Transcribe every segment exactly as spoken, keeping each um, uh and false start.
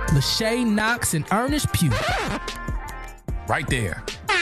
Lachey Knox, and Ernest Pugh. Right there.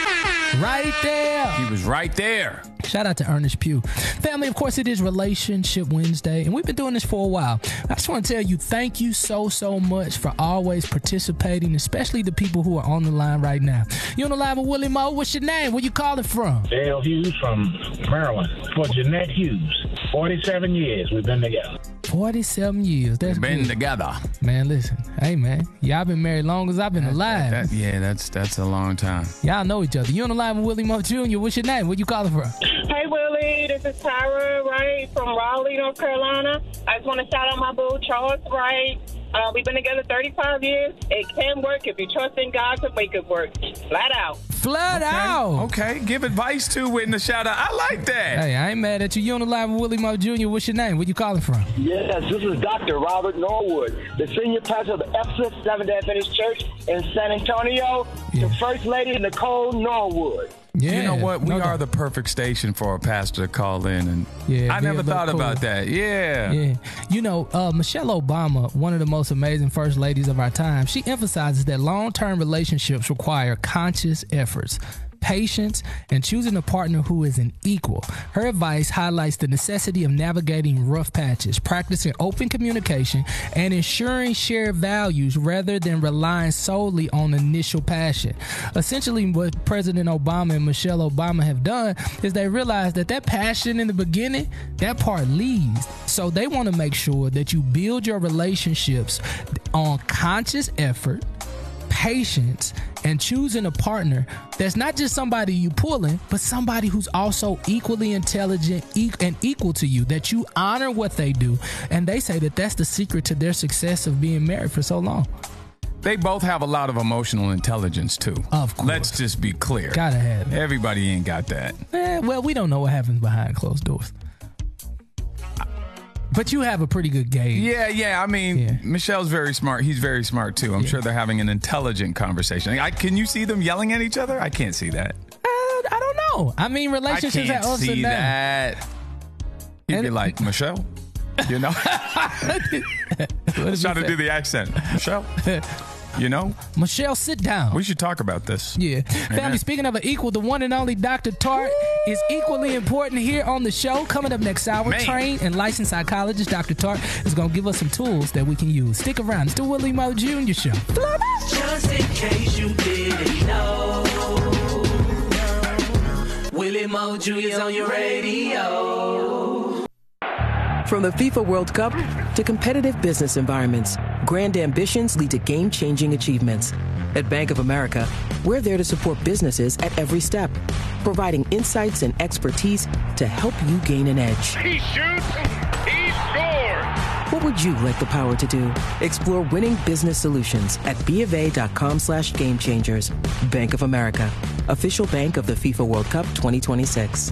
Right there. He was right there. Shout out to Ernest Pugh. Family, of course, it is Relationship Wednesday, and we've been doing this for a while. I just want to tell you thank you so, so much for always participating, especially the people who are on the line right now. You on the line with Willie Moe. What's your name? Where you calling from? Dale Hughes from Maryland. For Jeanette Hughes. forty-seven years we've been together. forty-seven years. That's We've been good. together. Man, listen. Hey, man. Y'all been married long as I've been That- alive. that- that- yeah, that's that's a long time. Y'all know each other. You on the line with Willie Moe Junior What's your name? Where you calling from? Hey, Willie. This is Tyra Wright from Raleigh, North Carolina. I just want to shout out my boo, Charles Wright. Uh, we've been together thirty-five years. It can work if you trust in God to make it work. Flat out. Flat Okay. out. Okay, give advice to it in the shout out. I like that. Hey, I ain't mad at you. You on the line with Willie Moe Junior What's your name? Where you calling from? Yes, this is Doctor Robert Norwood, the senior pastor of the Ephesus Seventh-day Adventist Church in San Antonio, Yeah. the First Lady Nicole Norwood. Yeah. You know what? We no are doubt. the perfect station for a pastor to call in, and Yeah, I be a never little thought cool. about that. Yeah. Yeah. You know, uh, Michelle Obama, one of the most amazing first ladies of our time, she emphasizes that long-term relationships require conscious efforts, patience, and choosing a partner who is an equal. Her advice highlights the necessity of navigating rough patches, practicing open communication, and ensuring shared values rather than relying solely on initial passion. Essentially, what President Obama and Michelle Obama have done is they realized that that passion in the beginning, that part leaves. So they want to make sure that you build your relationships on conscious effort, patience, and choosing a partner that's not just somebody you pulling, but somebody who's also equally intelligent e- and equal to you, that you honor what they do. And they say that that's the secret to their success of being married for so long. They both have a lot of emotional intelligence, too. Of course. Let's just be clear. Gotta have it. Everybody ain't got that. Eh, well, we don't know what happens behind closed doors. But you have a pretty good gauge. Yeah, yeah. I mean, Yeah. Michelle's very smart. He's very smart, too. I'm Yeah. sure they're having an intelligent conversation. I, can you see them yelling at each other? I can't see that. Uh, I don't know. I mean, I relationships can't have ups see and downs. that. He'd be And- like, Michelle? You know? What Let's did try you to do the accent. Michelle? You know? Michelle, sit down. We should talk about this. Yeah. Family, speaking of an equal, the one and only Doctor Tart is equally important here on the show. Coming up next hour, Man. trained and licensed psychologist Doctor Tart is going to give us some tools that we can use. Stick around. It's the Willie Moe Junior Show. Just in case you didn't know, Willie Moe Junior's on your radio. From the FIFA World Cup to competitive business environments, grand ambitions lead to game-changing achievements. At Bank of America, we're there to support businesses at every step, providing insights and expertise to help you gain an edge. He shoots, he scores! What would you like the power to do? Explore winning business solutions at bofa.com slash game changers. Bank of America, official bank of the FIFA World Cup twenty twenty-six.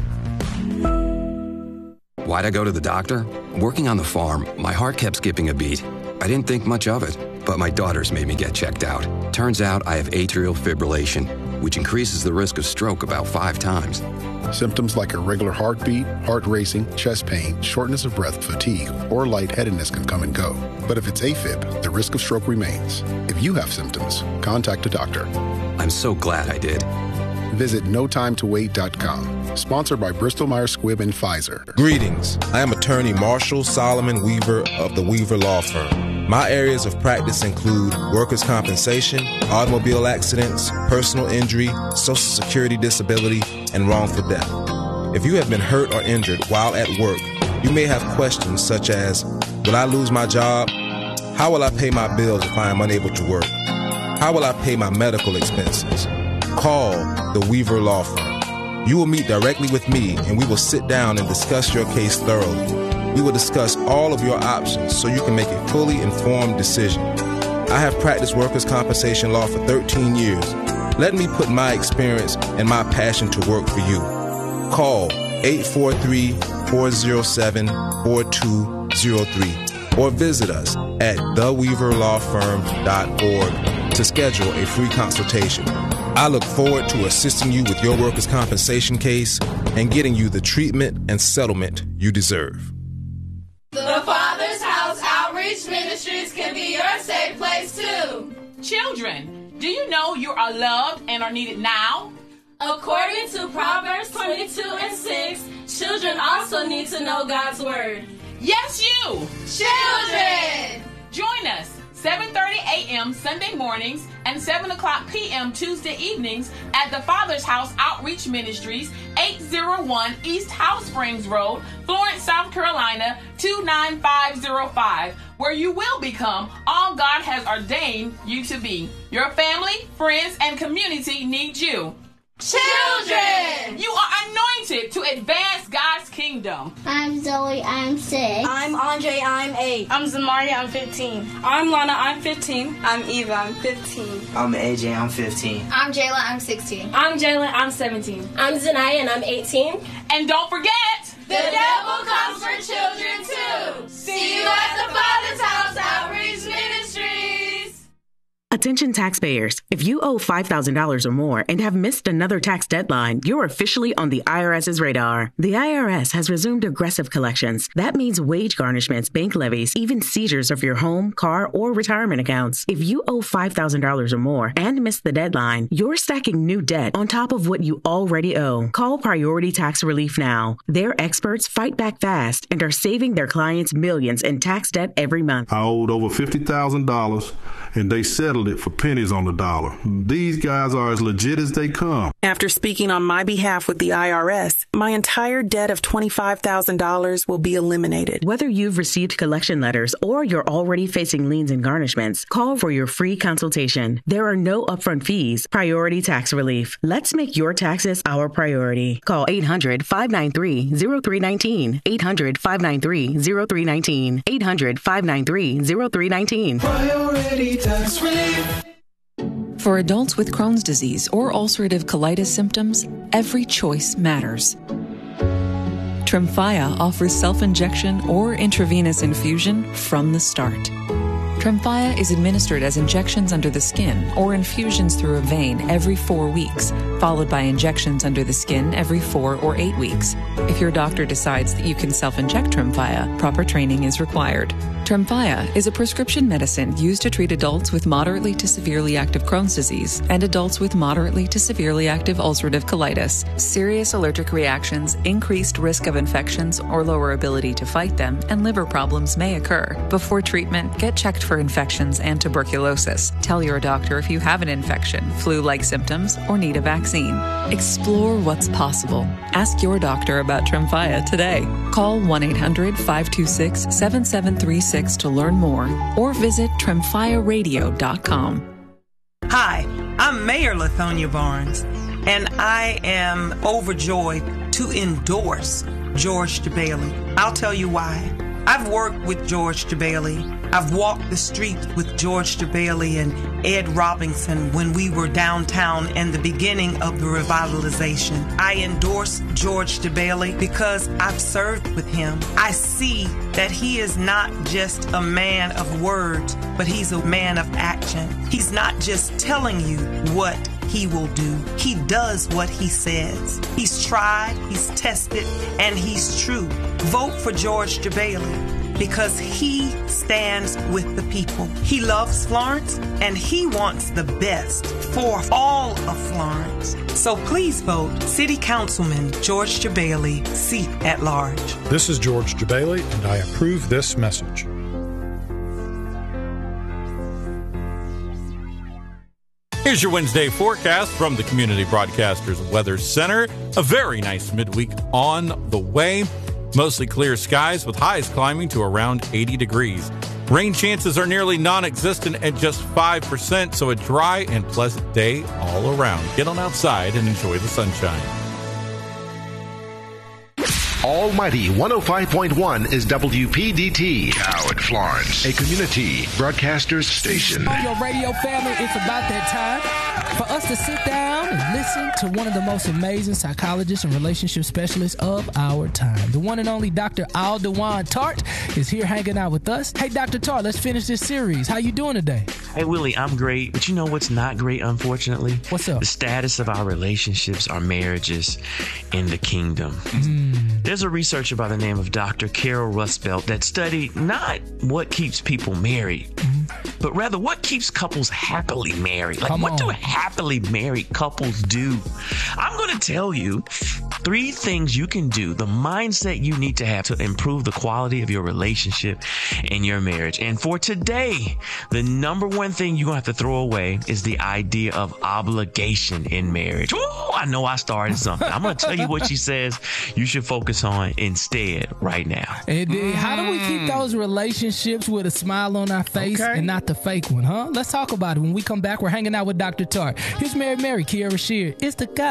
Why'd I go to the doctor? Working on the farm, my heart kept skipping a beat. I didn't think much of it, but my daughters made me get checked out. Turns out I have atrial fibrillation, which increases the risk of stroke about five times. Symptoms like irregular heartbeat, heart racing, chest pain, shortness of breath, fatigue, or lightheadedness can come and go. But if it's AFib, the risk of stroke remains. If you have symptoms, contact a doctor. I'm so glad I did. Visit no time to wait dot com. Sponsored by Bristol Myers Squibb and Pfizer. Greetings. I am attorney Marshall Solomon Weaver of the Weaver Law Firm. My areas of practice include workers' compensation, automobile accidents, personal injury, social security disability, and wrongful death. If you have been hurt or injured while at work, you may have questions such as, will I lose my job? How will I pay my bills if I am unable to work? How will I pay my medical expenses? Call the Weaver Law Firm. You will meet directly with me and we will sit down and discuss your case thoroughly. We will discuss all of your options so you can make a fully informed decision. I have practiced workers' compensation law for thirteen years. Let me put my experience and my passion to work for you. Call eight four three, four zero seven, four two zero three or visit us at the weaver law firm dot org to schedule a free consultation. I look forward to assisting you with your workers' compensation case and getting you the treatment and settlement you deserve. The Father's House Outreach Ministries can be your safe place too. Children, do you know you are loved and are needed now? According to Proverbs twenty-two and six, children also need to know God's word. Yes, you! Children! Join us seven thirty a.m. Sunday mornings and seven o'clock p.m. Tuesday evenings at the Father's House Outreach Ministries, eight oh one East House Springs Road, Florence, South Carolina, two nine five zero five, where you will become all God has ordained you to be. Your family, friends, and community need you. Children! You are anointed to advance God's kingdom. I'm Zoe, I'm six. I'm Andre, I'm eight. I'm Zamaria, I'm fifteen. I'm Lana, I'm fifteen. I'm Eva, I'm fifteen. I'm A J, I'm fifteen. I'm Jayla, I'm sixteen. I'm Jayla, I'm seventeen. I'm Zanaya, and I'm eighteen. And don't forget, the devil comes for children too. See you at the Father's House Outreach Ministries. Attention taxpayers, if you owe five thousand dollars or more and have missed another tax deadline, you're officially on the IRS's radar. The I R S has resumed aggressive collections. That means wage garnishments, bank levies, even seizures of your home, car, or retirement accounts. If you owe five thousand dollars or more and missed the deadline, you're stacking new debt on top of what you already owe. Call Priority Tax Relief now. Their experts fight back fast and are saving their clients millions in tax debt every month. I owed over fifty thousand dollars and they settled it for pennies on the dollar. These guys are as legit as they come. After speaking on my behalf with the I R S, my entire debt of twenty-five thousand dollars will be eliminated. Whether you've received collection letters or you're already facing liens and garnishments, call for your free consultation. There are no upfront fees. Priority Tax Relief. Let's make your taxes our priority. Call eight hundred, five nine three, zero three one nine. eight hundred, five nine three, zero three one nine. eight hundred, five nine three, zero three one nine. Priority Tax Relief. For adults with Crohn's disease or ulcerative colitis symptoms, every choice matters. Tremfya offers self-injection or intravenous infusion from the start. Tremfya is administered as injections under the skin or infusions through a vein every four weeks, followed by injections under the skin every four or eight weeks. If your doctor decides that you can self-inject Tremfya, proper training is required. Tremfya is a prescription medicine used to treat adults with moderately to severely active Crohn's disease and adults with moderately to severely active ulcerative colitis. Serious allergic reactions, increased risk of infections or lower ability to fight them, and liver problems may occur. Before treatment, get checked for infections and tuberculosis. Tell your doctor if you have an infection, flu-like symptoms, or need a vaccine. Explore what's possible. Ask your doctor about Tremfya today. Call one eight hundred, five two six, seven seven three six to learn more or visit tremfya radio dot com. Hi, I'm Mayor Lithonia Barnes, and I am overjoyed to endorse George DeBailey. I'll tell you why. I've worked with George DeBailey. I've walked the streets with George DeBailey and Ed Robinson when we were downtown in the beginning of the revitalization. I endorse George DeBailey because I've served with him. I see that he is not just a man of words, but he's a man of action. He's not just telling you what he will do. He does what he says. He's tried, he's tested, and he's true. Vote for George DeBailey because he stands with the people. He loves Florence, and he wants the best for all of Florence. So please vote City Councilman George DeBailey, seat at large. This is George DeBailey, and I approve this message. Here's your Wednesday forecast from the Community Broadcasters Weather Center. A very nice midweek on the way. Mostly clear skies with highs climbing to around eighty degrees. Rain chances are nearly non-existent at just five percent, so a dry and pleasant day all around. Get on outside and enjoy the sunshine. Almighty one oh five point one is W P D T. Coward Florence, a community broadcasters station. Your radio family, it's about that time for us to sit down and listen to one of the most amazing psychologists and relationship specialists of our time. The one and only Doctor Al Dewan Tart is here hanging out with us. Hey, Doctor Tart, let's finish this series. How you doing today? Hey, Willie, I'm great. But you know what's not great, unfortunately? What's up? The status of our relationships, our marriages in the kingdom. Mm. There's a researcher by the name of Doctor Carol Rusbelt that studied not what keeps people married, mm-hmm. but rather what keeps couples happily married. Like, Come what on. do happily married couples do? I'm going to tell you three things you can do, the mindset you need to have to improve the quality of your relationship and your marriage. And for today, the number one thing you're going to have to throw away is the idea of obligation in marriage. Ooh, I know I started something. I'm going to tell you what she says you should focus on instead right now. And then how do we keep those relationships with a smile on our face Okay. and not the fake one, huh? Let's talk about it when we come back. We're hanging out with Doctor Tart. Here's Mary Mary, Kiara Shear. It's the guy.